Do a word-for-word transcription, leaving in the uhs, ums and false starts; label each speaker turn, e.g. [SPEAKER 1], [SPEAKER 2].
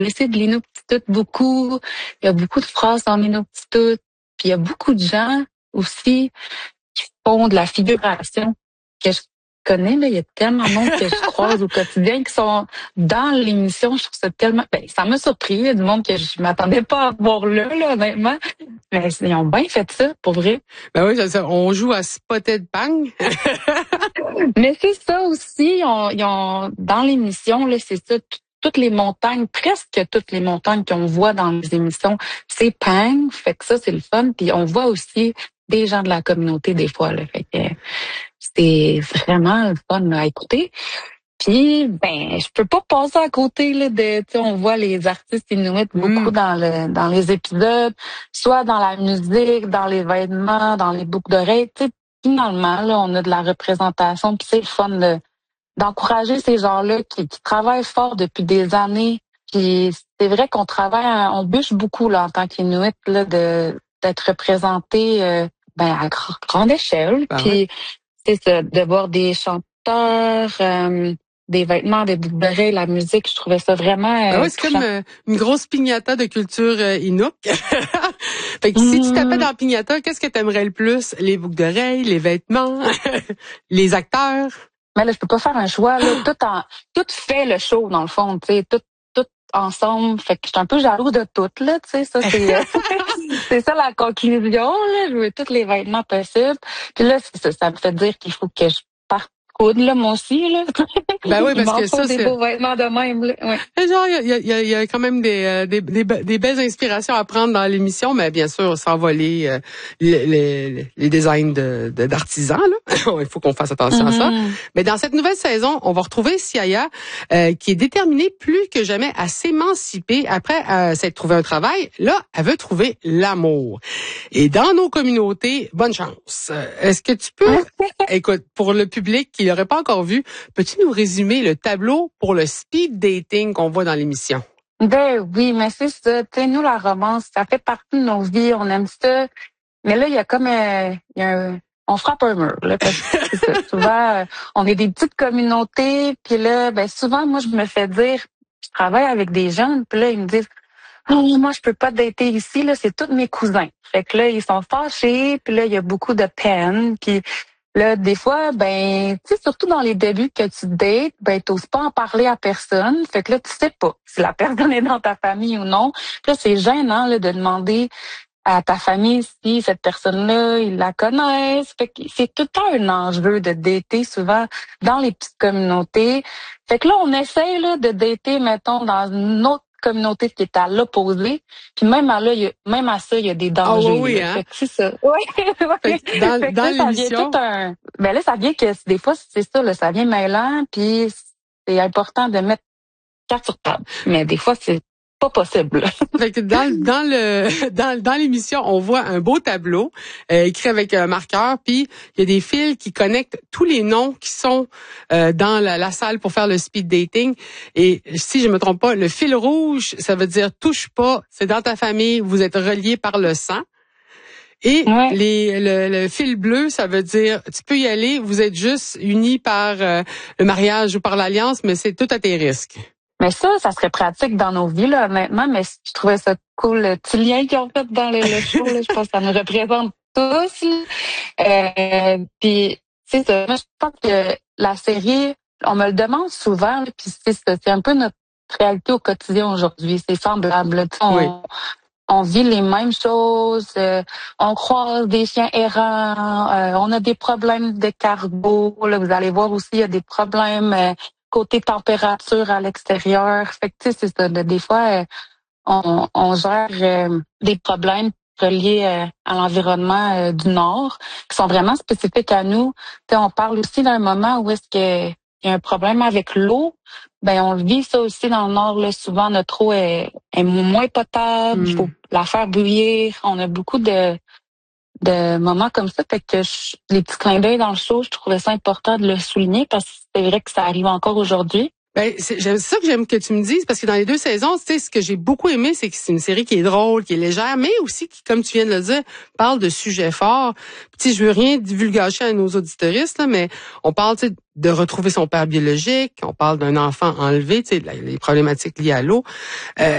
[SPEAKER 1] laissé de l'inuktitut beaucoup. Il y a beaucoup de phrases en inuktitut. Puis il y a beaucoup de gens aussi qui font de la figuration que je connais. Là, il y a tellement de monde que je croise au quotidien qui sont dans l'émission. Je trouve ça tellement... Ben, ça m'a surpris. Il y a du monde que je m'attendais pas à voir là, là, honnêtement. Mais ils ont bien fait ça, pour vrai.
[SPEAKER 2] Ben oui, ça, ça, on joue à Spotted Bang.
[SPEAKER 1] Mais c'est ça aussi. Ils ont, ils ont, dans l'émission, là, c'est ça. T- toutes les montagnes, presque toutes les montagnes qu'on voit dans les émissions, c'est Pang. Fait que ça, c'est le fun. Puis on voit aussi des gens de la communauté des fois. Là. Fait que c'est vraiment le fun à écouter. Puis, ben, je peux pas passer à côté là, de, tu sais, on voit les artistes inuits beaucoup
[SPEAKER 2] Mm.
[SPEAKER 1] dans le dans les épisodes, soit dans la musique, dans les vêtements, dans les boucles d'oreilles. Tu sais, finalement, là, on a de la représentation. Puis c'est le fun de, d'encourager ces gens-là qui, qui travaillent fort depuis des années. Puis c'est vrai qu'on travaille, on bûche beaucoup là en tant qu'Inuit là, de d'être représenté euh, ben à gr- grande échelle.
[SPEAKER 2] Ben
[SPEAKER 1] Puis
[SPEAKER 2] ouais.
[SPEAKER 1] c'est ça, de voir des chanteurs, euh, des vêtements, des boucles d'oreilles, la musique, je trouvais ça vraiment
[SPEAKER 2] Ben
[SPEAKER 1] euh,
[SPEAKER 2] ouais, c'est
[SPEAKER 1] touchant.
[SPEAKER 2] comme euh, une grosse piñata de culture euh, Inuk. Fait que si tu tapais
[SPEAKER 1] Mmh.
[SPEAKER 2] dans la piñata, qu'est-ce que t'aimerais le plus? Les boucles d'oreilles, les vêtements, les acteurs?
[SPEAKER 1] Mais là, je peux pas faire un choix. Là, tout en, tout fait le show dans le fond, tu sais, tout, tout ensemble. Fait que je suis un peu jalouse de tout là, tu sais. Ça c'est, euh, c'est ça la conclusion là. Je veux tous les vêtements possibles. Puis là, c'est ça, ça me fait dire qu'il faut que je parte coudre là, moi aussi là.
[SPEAKER 2] Ben oui,
[SPEAKER 1] Il
[SPEAKER 2] parce
[SPEAKER 1] m'en
[SPEAKER 2] que
[SPEAKER 1] faut
[SPEAKER 2] ça,
[SPEAKER 1] des
[SPEAKER 2] c'est...
[SPEAKER 1] beaux vêtements de même là. Ouais.
[SPEAKER 2] Et genre, il y a, y, a, y a quand même des, euh, des, des, be- des belles inspirations à prendre dans l'émission, mais bien sûr, sans voler euh, les, les, les designs de, de, d'artisans. Là. Il faut qu'on fasse attention à ça.
[SPEAKER 1] Mm-hmm.
[SPEAKER 2] Mais dans cette nouvelle saison, on va retrouver Siaya, euh, qui est déterminée plus que jamais à s'émanciper après euh, s'être trouvé un travail. Là, elle veut trouver l'amour. Et dans nos communautés, bonne chance. Euh, Est-ce que tu peux, écoute, pour le public qui l'aurait pas encore vu, peux-tu nous résumer le tableau pour le speed dating qu'on voit dans l'émission?
[SPEAKER 1] Ben oui, mais c'est ça. Tu sais, nous, la romance, ça fait partie de nos vies. On aime ça. Mais là, il y a comme euh, il y a un, on frappe un mur. Là, parce que c'est ça. Souvent, euh, on est des petites communautés. Puis là, ben souvent, moi, je me fais dire, je travaille avec des jeunes. Puis là, ils me disent, oh, moi, je peux pas dater ici. Là, c'est tous mes cousins. Fait que là, ils sont fâchés. Puis là, il y a beaucoup de peine. Puis là, des fois, ben, tu sais, surtout dans les débuts que tu dates, ben, t'oses pas en parler à personne. Fait que là, tu sais pas si la personne est dans ta famille ou non. Puis là, c'est gênant, là, de demander à ta famille si cette personne-là, ils la connaissent. Fait que c'est tout le temps un enjeu de dater, souvent, dans les petites communautés. Fait que là, on essaie, là, de dater, mettons, dans une autre communauté qui est à l'opposé. Puis même à là, il y a, même à ça, il y a des
[SPEAKER 2] Ah
[SPEAKER 1] dangers.
[SPEAKER 2] oui, oui,
[SPEAKER 1] là.
[SPEAKER 2] hein?
[SPEAKER 1] Fait que c'est ça. Oui,
[SPEAKER 2] Fait que dans,
[SPEAKER 1] fait que
[SPEAKER 2] dans
[SPEAKER 1] là, ça vient
[SPEAKER 2] l'émission,
[SPEAKER 1] tout un... Ben là, ça vient que des fois, c'est ça, là, ça vient mêlant, puis c'est important de mettre carte sur table. Mais des fois, c'est pas possible.
[SPEAKER 2] fait que dans, dans le dans, dans l'émission, on voit un beau tableau euh, écrit avec un marqueur, puis il y a des fils qui connectent tous les noms qui sont euh, dans la, la salle pour faire le speed dating. Et si je me trompe pas, le fil rouge, ça veut dire touche pas, c'est dans ta famille, vous êtes reliés par le sang. Et
[SPEAKER 1] Ouais.
[SPEAKER 2] les, le, le fil bleu, ça veut dire tu peux y aller, vous êtes juste unis par euh, le mariage ou par l'alliance, mais c'est tout à tes risques.
[SPEAKER 1] Mais ça, ça serait pratique dans nos vies, là, honnêtement, mais je trouvais ça cool, le petit lien qu'ils ont fait dans le, le show, là, je pense que ça nous représente tous. Là. Euh, puis, c'est ça, moi, je pense que la série, on me le demande souvent, là, puis c'est ça, c'est un peu notre réalité au quotidien aujourd'hui, c'est semblable. Là, on,
[SPEAKER 2] Oui.
[SPEAKER 1] on vit les mêmes choses, euh, on croise des chiens errants, euh, on a des problèmes de cargo, là, vous allez voir aussi, il y a des problèmes... Euh, côté température à l'extérieur. Fait que, tu sais, c'est ça. Des fois, euh, on, on gère euh, des problèmes reliés euh, à l'environnement euh, du Nord qui sont vraiment spécifiques à nous. Tu sais, on parle aussi d'un moment où est-ce que il y a un problème avec l'eau. Ben, on le vit ça aussi dans le Nord. Là. Souvent, notre eau est, est moins potable. Il
[SPEAKER 2] Mm.
[SPEAKER 1] faut la faire bouillir. On a beaucoup de de moments comme ça. Fait que je, les petits clins d'œil dans le show, je trouvais ça important de le souligner parce que c'est vrai que ça arrive encore aujourd'hui.
[SPEAKER 2] Ben, c'est j'aime ça que j'aime que tu me dises, parce que dans les deux saisons, tu sais, ce que j'ai beaucoup aimé, c'est que c'est une série qui est drôle, qui est légère, mais aussi qui, comme tu viens de le dire, parle de sujets forts. Tu sais, je veux rien divulgacher à nos auditeuristes, là, mais on parle, tu sais, de retrouver son père biologique, on parle d'un enfant enlevé, tu sais, les problématiques liées à l'eau. Euh,